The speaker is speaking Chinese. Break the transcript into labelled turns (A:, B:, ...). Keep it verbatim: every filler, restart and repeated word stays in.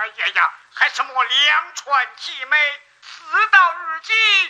A: 哎呀呀，还什么两全其美，事到如今。